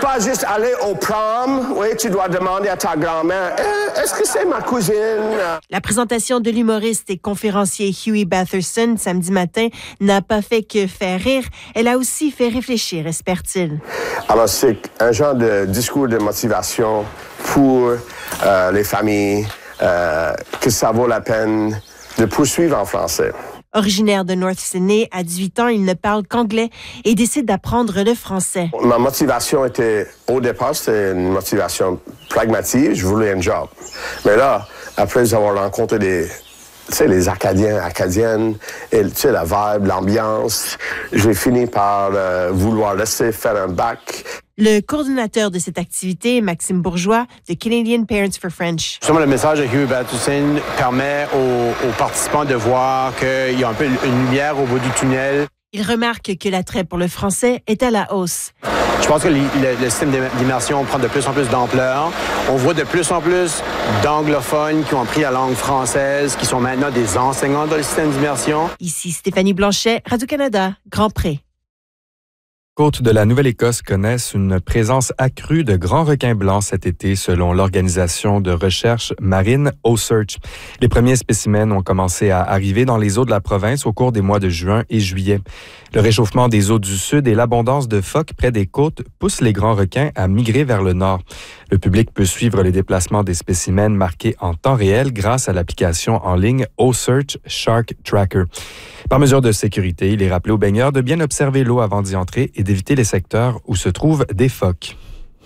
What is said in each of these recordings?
pas juste aller au prom. Oui, tu dois demander à ta grand-mère, est-ce que c'est ma cousine? La présentation de l'humoriste et conférencier Huey Batherson samedi matin n'a pas fait que faire rire. Elle a aussi fait réfléchir, espère-t-il. Alors, c'est un genre de discours de motivation pour les familles, que ça vaut la peine de poursuivre en français. Originaire de North Sydney, à 18 ans, il ne parle qu'anglais et décide d'apprendre le français. Ma motivation était, au départ, c'était une motivation pragmatique. Je voulais un job. Mais là, après avoir rencontré les Acadiens, Acadiennes, et la vibe, l'ambiance, j'ai fini par vouloir laisser faire un bac. Le coordonnateur de cette activité, Maxime Bourgeois, de Canadian Parents for French. Justement, le message de Huey Batherson permet aux participants de voir qu'il y a un peu une lumière au bout du tunnel. Il remarque que l'attrait pour le français est à la hausse. Je pense que le système d'immersion prend de plus en plus d'ampleur. On voit de plus en plus d'anglophones qui ont appris la langue française, qui sont maintenant des enseignants dans le système d'immersion. Ici Stéphanie Blanchet, Radio-Canada, Grand Pré. Côtes de la Nouvelle-Écosse connaissent une présence accrue de grands requins blancs cet été, selon l'organisation de recherche marine OCEARCH. Les premiers spécimens ont commencé à arriver dans les eaux de la province au cours des mois de juin et juillet. Le réchauffement des eaux du sud et l'abondance de phoques près des côtes poussent les grands requins à migrer vers le nord. Le public peut suivre les déplacements des spécimens marqués en temps réel grâce à l'application en ligne OCEARCH Shark Tracker. Par mesure de sécurité, il est rappelé aux baigneurs de bien observer l'eau avant d'y entrer et d'éviter les secteurs où se trouvent des phoques.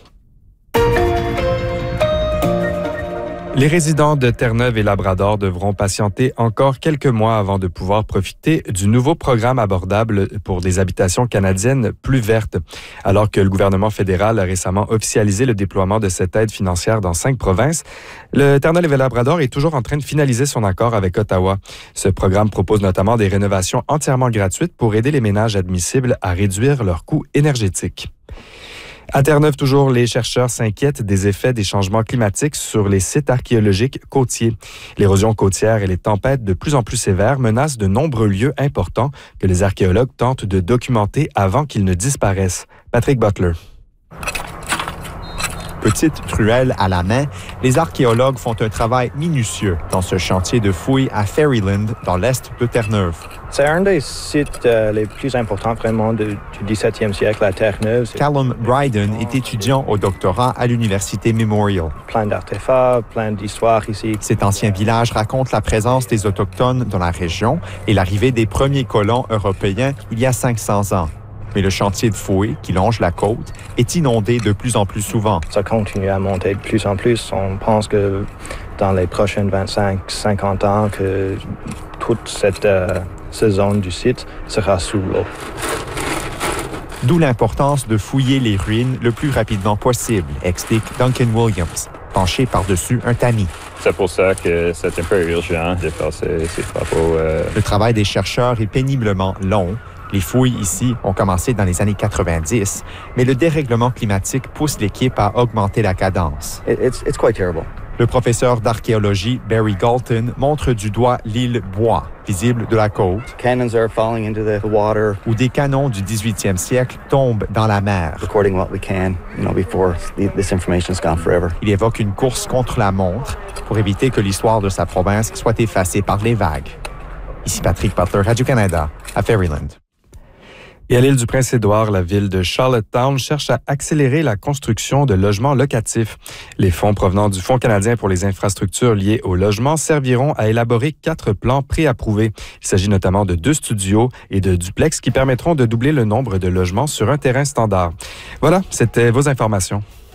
Les résidents de Terre-Neuve et Labrador devront patienter encore quelques mois avant de pouvoir profiter du nouveau programme abordable pour des habitations canadiennes plus vertes. Alors que le gouvernement fédéral a récemment officialisé le déploiement de cette aide financière dans 5 provinces, le Terre-Neuve et Labrador est toujours en train de finaliser son accord avec Ottawa. Ce programme propose notamment des rénovations entièrement gratuites pour aider les ménages admissibles à réduire leurs coûts énergétiques. À Terre-Neuve, toujours, les chercheurs s'inquiètent des effets des changements climatiques sur les sites archéologiques côtiers. L'érosion côtière et les tempêtes de plus en plus sévères menacent de nombreux lieux importants que les archéologues tentent de documenter avant qu'ils ne disparaissent. Patrick Butler. Petite truelle à la main, les archéologues font un travail minutieux dans ce chantier de fouilles à Ferryland, dans l'est de Terre-Neuve. C'est un des sites les plus importants vraiment du 17e siècle à Terre-Neuve. Callum Bryden est étudiant au doctorat à l'Université Memorial. Plein d'artefacts, plein d'histoires ici. Cet ancien village raconte la présence des Autochtones dans la région et l'arrivée des premiers colons européens il y a 500 ans. Mais le chantier de fouilles qui longe la côte est inondé de plus en plus souvent. Ça continue à monter de plus en plus. On pense que dans les prochaines 25-50 ans, que toute cette zone du site sera sous l'eau. D'où l'importance de fouiller les ruines le plus rapidement possible, explique Duncan Williams, penché par-dessus un tamis. C'est pour ça que c'est un peu urgent de faire ces travaux. Le travail des chercheurs est péniblement long. Les fouilles ici ont commencé dans les années 90, mais le dérèglement climatique pousse l'équipe à augmenter la cadence. It's quite terrible. Le professeur d'archéologie Barry Galton montre du doigt l'île Bois, visible de la côte, Cannons are falling into the water. où des canons du 18e siècle tombent dans la mer. Recording what we can, before this information is gone forever. Il évoque une course contre la montre pour éviter que l'histoire de sa province soit effacée par les vagues. Ici Patrick Butler, Radio-Canada, à Ferryland. Et à l'île du Prince-Édouard, la ville de Charlottetown cherche à accélérer la construction de logements locatifs. Les fonds provenant du Fonds canadien pour les infrastructures liées au logement serviront à élaborer 4 plans préapprouvés. Il s'agit notamment de 2 studios et de duplex qui permettront de doubler le nombre de logements sur un terrain standard. Voilà, c'était vos informations.